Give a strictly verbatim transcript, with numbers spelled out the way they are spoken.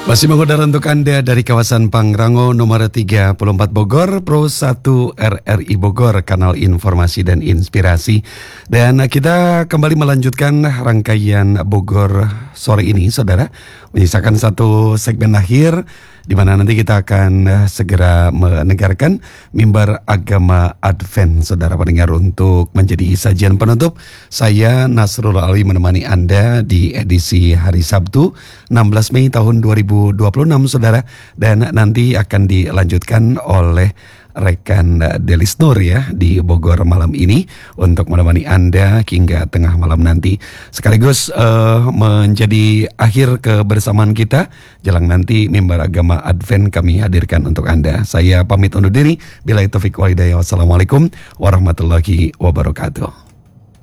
Masih mengudara untuk Anda dari kawasan Pangrango nomor tiga puluh empat Bogor, Pro satu R R I Bogor, kanal informasi dan inspirasi. Dan kita kembali melanjutkan rangkaian Bogor sore ini, saudara. Menyisakan satu segmen akhir, di mana nanti kita akan segera mendengarkan mimbar agama Advent, saudara pendengar, untuk menjadi sajian penutup. Saya Nasrul Ali menemani Anda di edisi hari Sabtu enam belas Mei tahun dua ribu dua puluh enam, saudara. Dan nanti akan dilanjutkan oleh rekan Delis Nur ya di Bogor malam ini untuk menemani Anda hingga tengah malam nanti. Sekaligus uh, menjadi akhir kebersamaan kita jelang nanti mimbar agama Advent kami hadirkan untuk Anda. Saya pamit undur diri. Billahi taufik wal hidayah. Wassalamualaikum warahmatullahi wabarakatuh.